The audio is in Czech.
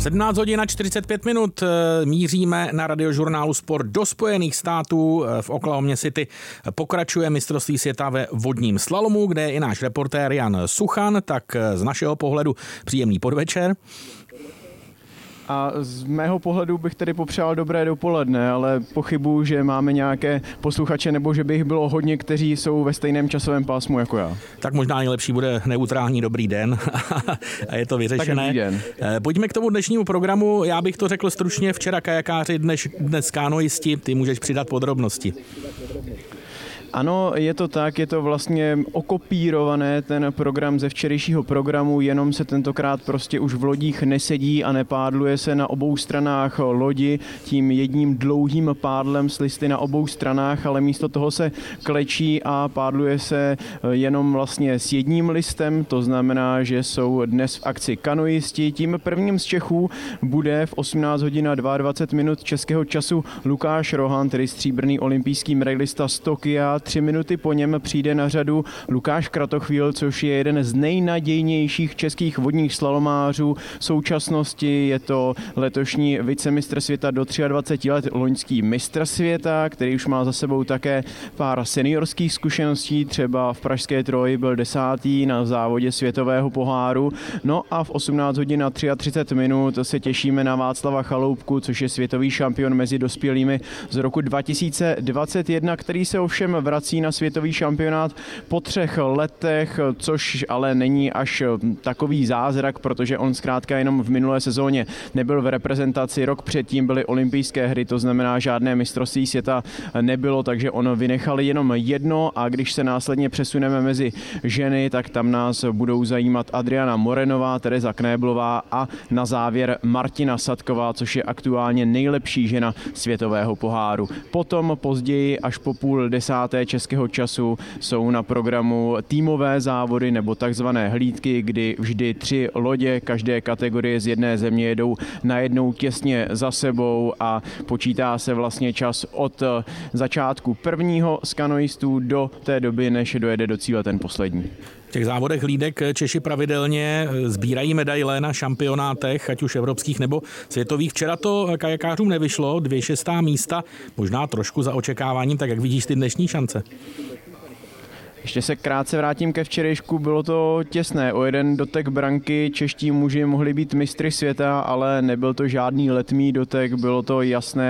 17 hodin a 45 minut míříme na Radiožurnálu Sport do Spojených států. V Oklahoma City pokračuje mistrovství světa ve vodním slalomu, kde je i náš reportér Jan Suchan, tak z našeho pohledu příjemný podvečer. A z mého pohledu bych tedy popřál dobré dopoledne, ale pochybuju, že máme nějaké posluchače, nebo že by jich bylo hodně, kteří jsou ve stejném časovém pásmu jako já. Tak možná nejlepší bude neutrální dobrý den a je to vyřešené. Tak dobrý den. Pojďme k tomu dnešnímu programu. Já bych to řekl stručně, včera kajakáři, dnes kánoisti, ty můžeš přidat podrobnosti. Ano, je to tak, je to vlastně okopírované ten program ze včerejšího programu, jenom se tentokrát prostě už v lodích nesedí a nepádluje se na obou stranách lodi tím jedním dlouhým pádlem s listy na obou stranách, ale místo toho se klečí a pádluje se jenom vlastně s jedním listem, to znamená, že jsou dnes v akci kanoisti. Tím prvním z Čechů bude v 18 hodin a 22 minut českého času Lukáš Rohan, tedy stříbrný olympijský medailista z Tokia. 3 minuty po něm přijde na řadu Lukáš Kratochvíl, což je jeden z nejnadějnějších českých vodních slalomářů v současnosti. Je to letošní vicemistr světa do 23 let, loňský mistr světa, který už má za sebou také pár seniorských zkušeností, třeba v pražské Troji byl 10. na závodě světového poháru. No a v 18 hodin a 33 minut se těšíme na Václava Chaloupku, což je světový šampion mezi dospělými z roku 2021, který se ovšem vrací na světový šampionát po 3 letech, což ale není až takový zázrak, protože on zkrátka jenom v minulé sezóně nebyl v reprezentaci, rok předtím byly olympijské hry, to znamená žádné mistrovství světa nebylo, takže on vynechal jenom jedno a když se následně přesuneme mezi ženy, tak tam nás budou zajímat Adriana Morenová, Tereza Knéblová a na závěr Martina Sadková, což je aktuálně nejlepší žena světového poháru. Potom později až po 9:30 českého času jsou na programu týmové závody nebo takzvané hlídky, kdy vždy 3 lodě každé kategorie z jedné země jedou najednou těsně za sebou a počítá se vlastně čas od začátku prvního z kanoistů do té doby, než dojede do cíle ten poslední. V těch závodech hlídek Češi pravidelně sbírají medaile na šampionátech, ať už evropských nebo světových. Včera to kajakářům nevyšlo, 2 6. místa, možná trošku za očekáváním, tak jak vidíš ty dnešní šance? Ještě se krátce vrátím ke včerejšku, bylo to těsné, o jeden dotek branky čeští muži mohli být mistry světa, ale nebyl to žádný letmý dotek, bylo to jasné.